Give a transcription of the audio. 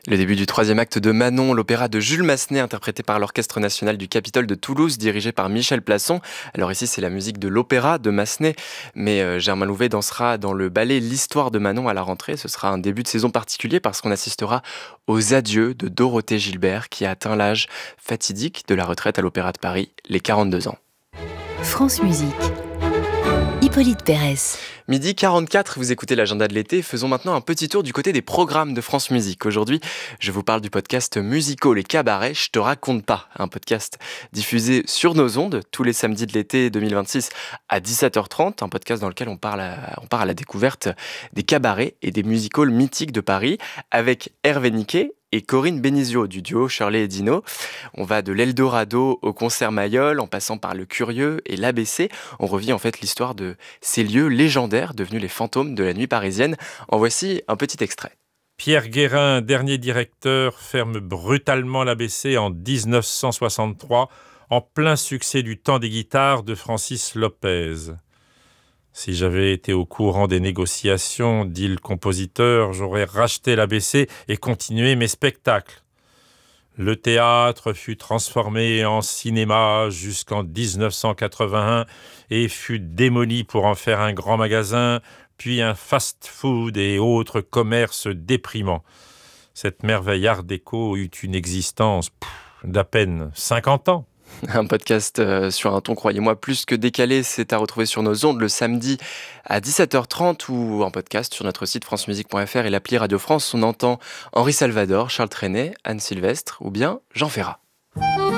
Le début du troisième acte de Manon, l'opéra de Jules Massenet, interprété par l'Orchestre national du Capitole de Toulouse, dirigé par Michel Plasson. Alors ici, c'est la musique de l'opéra de Massenet, mais Germain Louvet dansera dans le ballet L'Histoire de Manon à la rentrée. Ce sera un début de saison particulier parce qu'on assistera aux adieux de Dorothée Gilbert, qui a atteint l'âge fatidique de la retraite à l'Opéra de Paris, les 42 ans. France Musique. Hippolyte Pérez. Midi 44, vous écoutez l'agenda de l'été. Faisons maintenant un petit tour du côté des programmes de France Musique. Aujourd'hui, je vous parle du podcast Musical et Cabaret, Je te raconte pas. Un podcast diffusé sur nos ondes tous les samedis de l'été 2026 à 17h30. Un podcast dans lequel on part à la découverte des cabarets et des musicals mythiques de Paris avec Hervé Niquet et Corinne Benizio du duo Shirley et Dino. On va de l'Eldorado au concert Mayol, en passant par le Curieux et l'ABC. On revit en fait l'histoire de ces lieux légendaires devenus les fantômes de la nuit parisienne. En voici un petit extrait. Pierre Guérin, dernier directeur, ferme brutalement l'ABC en 1963, en plein succès du temps des guitares de Francis Lopez. Si j'avais été au courant des négociations, dit le compositeur, j'aurais racheté l'ABC et continué mes spectacles. Le théâtre fut transformé en cinéma jusqu'en 1981 et fut démoli pour en faire un grand magasin, puis un fast-food et autres commerces déprimants. Cette merveille art déco eut une existence d'à peine 50 ans. Un podcast sur un ton, croyez-moi, plus que décalé, c'est à retrouver sur nos ondes le samedi à 17h30 ou en podcast sur notre site francemusique.fr et l'appli Radio France. On entend Henri Salvador, Charles Trenet, Anne Sylvestre ou bien Jean Ferrat.